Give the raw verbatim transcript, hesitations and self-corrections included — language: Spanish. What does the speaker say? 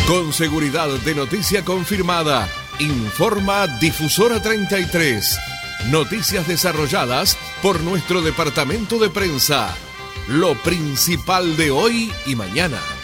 Con seguridad de noticia confirmada, informa Difusora treinta y tres. Noticias desarrolladas por nuestro departamento de prensa. Lo principal de hoy y mañana.